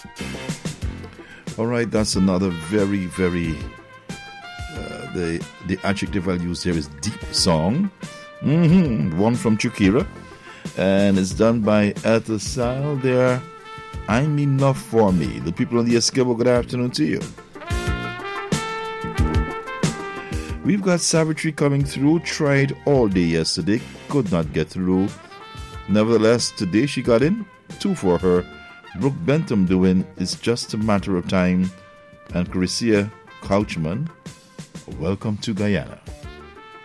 All right, that's another very, very, the adjective I'll use here is deep song. One from Chukira. And it's done by Ethel Sile there. I'm Enough for Me. The people on the Esquimo, good afternoon to you. We've got Savitri coming through. Tried all day yesterday. Could not get through. Nevertheless, today she got in. 2 for her. Brooke Bentham doing It's Just a Matter of Time. And Chrissia Couchman, welcome to Guyana.